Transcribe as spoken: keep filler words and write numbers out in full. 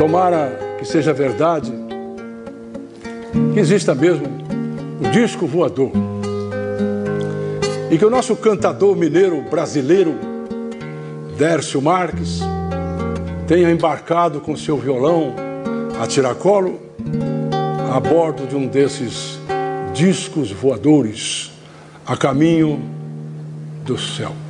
tomara que seja verdade, que exista mesmo o disco voador. E que o nosso cantador mineiro brasileiro, Dércio Marques, tenha embarcado com seu violão a tiracolo a bordo de um desses discos voadores a caminho do céu.